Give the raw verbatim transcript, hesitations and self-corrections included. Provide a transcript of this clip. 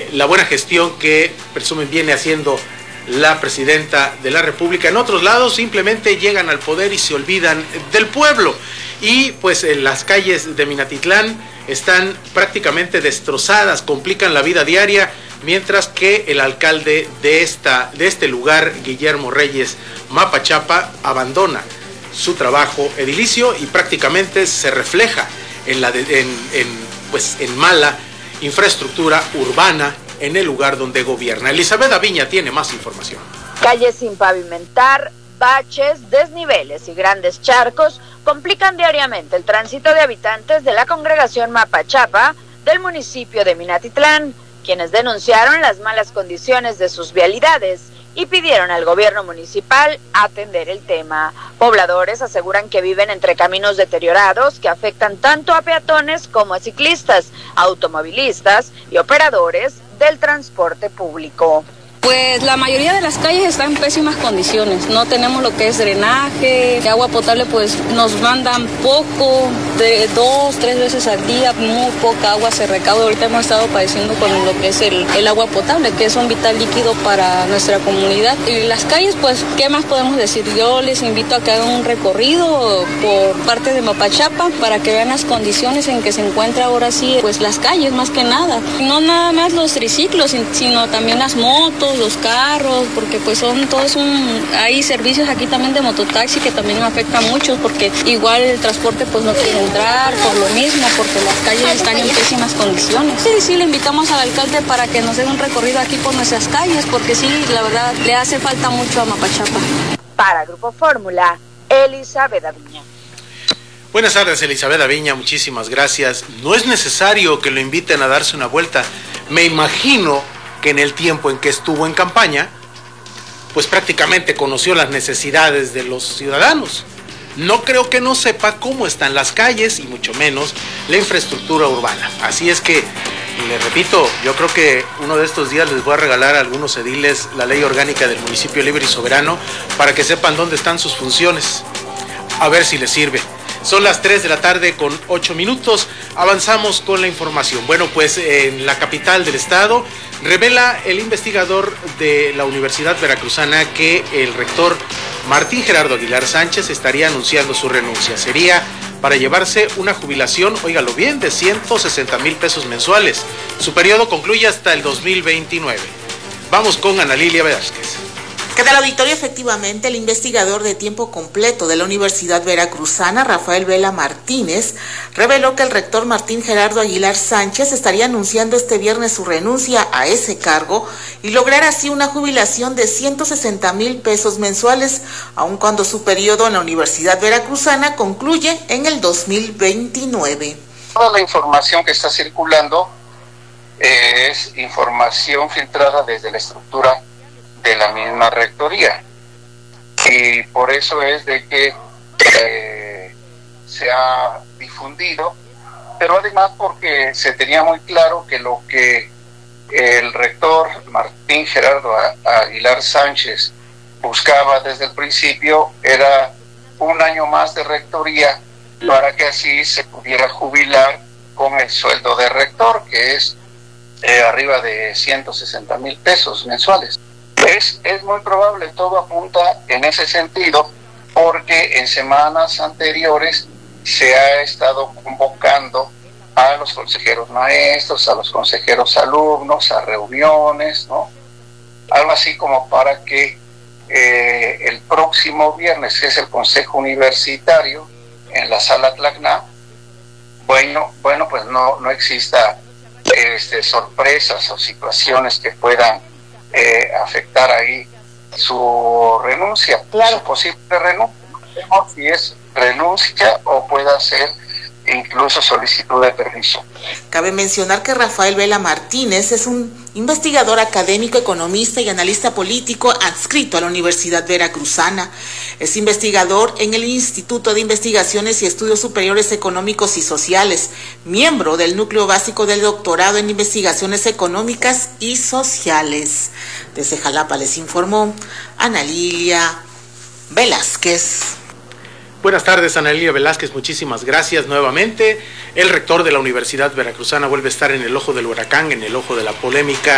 eh, la buena gestión que presumen viene haciendo la presidenta de la República. En otros lados simplemente llegan al poder y se olvidan del pueblo. Y pues en las calles de Minatitlán están prácticamente destrozadas, complican la vida diaria, mientras que el alcalde de, esta, de este lugar, Guillermo Reyes Mapachapa, abandona su trabajo edilicio y prácticamente se refleja en, la de, en, en, pues, en mala infraestructura urbana en el lugar donde gobierna. Elizabeth Aviña tiene más información. Calles sin pavimentar, baches, desniveles y grandes charcos complican diariamente el tránsito de habitantes de la congregación Mapachapa del municipio de Minatitlán, quienes denunciaron las malas condiciones de sus vialidades y pidieron al gobierno municipal atender el tema. Pobladores aseguran que viven entre caminos deteriorados que afectan tanto a peatones como a ciclistas, automovilistas y operadores del transporte público. Pues la mayoría de las calles están en pésimas condiciones, no tenemos lo que es drenaje, agua potable pues nos mandan poco, de dos, tres veces al día, muy poca agua se recauda. Ahorita hemos estado padeciendo con lo que es el, el agua potable, que es un vital líquido para nuestra comunidad. Y las calles, pues, ¿qué más podemos decir? Yo les invito a que hagan un recorrido por parte de Mapachapa para que vean las condiciones en que se encuentra ahora sí, pues las calles más que nada. No nada más los triciclos, sino también las motos, los carros, porque pues son todos un, hay servicios aquí también de mototaxi que también afectan mucho, porque igual el transporte pues no quiere entrar por lo mismo, porque las calles están en pésimas condiciones. Sí, sí, le invitamos al alcalde para que nos dé un recorrido aquí por nuestras calles, porque sí, la verdad, le hace falta mucho a Mapachapa. Para Grupo Fórmula, Elizabeth Aviña. Buenas tardes, Elizabeth Aviña, muchísimas gracias. No es necesario que lo inviten a darse una vuelta. Me imagino que en el tiempo en que estuvo en campaña, pues prácticamente conoció las necesidades de los ciudadanos. No creo que no sepa cómo están las calles y mucho menos la infraestructura urbana. Así es que, les repito, yo creo que uno de estos días les voy a regalar a algunos ediles la ley orgánica del municipio libre y soberano para que sepan dónde están sus funciones. A ver si les sirve. Son las tres de la tarde con ocho minutos. Avanzamos con la información. Bueno, pues en la capital del estado revela el investigador de la Universidad Veracruzana que el rector Martín Gerardo Aguilar Sánchez estaría anunciando su renuncia. Sería para llevarse una jubilación, óigalo bien, de ciento sesenta mil pesos mensuales. Su periodo concluye hasta el dos mil veintinueve. Vamos con Ana Lilia Velázquez. ¿Qué tal, auditorio? Efectivamente, el investigador de tiempo completo de la Universidad Veracruzana, Rafael Vela Martínez, reveló que el rector Martín Gerardo Aguilar Sánchez estaría anunciando este viernes su renuncia a ese cargo y lograr así una jubilación de ciento sesenta mil pesos mensuales, aun cuando su periodo en la Universidad Veracruzana concluye en el dos mil veintinueve. Toda la información que está circulando eh, es información filtrada desde la estructura de la misma rectoría, y por eso es de que eh, se ha difundido, pero además porque se tenía muy claro que lo que el rector Martín Gerardo Aguilar Sánchez buscaba desde el principio era un año más de rectoría para que así se pudiera jubilar con el sueldo de rector, que es eh, arriba de ciento sesenta mil pesos mensuales. Es, es muy probable, todo apunta en ese sentido, porque en semanas anteriores se ha estado convocando a los consejeros maestros, a los consejeros alumnos, a reuniones, ¿no? Algo así como para que eh, el próximo viernes, que es el Consejo Universitario, en la Sala Tlacna, bueno, bueno pues no, no exista este, sorpresas o situaciones que puedan Eh, afectar ahí su renuncia, claro. Su posible renuncia, no sabemos si es renuncia o pueda ser incluso solicitud de permiso. Cabe mencionar que Rafael Vela Martínez es un investigador académico, economista y analista político adscrito a la Universidad Veracruzana. Es investigador en el Instituto de Investigaciones y Estudios Superiores Económicos y Sociales, miembro del núcleo básico del doctorado en Investigaciones Económicas y Sociales. Desde Jalapa les informó Ana Lilia Velázquez. Buenas tardes, Ana Lilia Velázquez, muchísimas gracias nuevamente. El rector de la Universidad Veracruzana vuelve a estar en el ojo del huracán, en el ojo de la polémica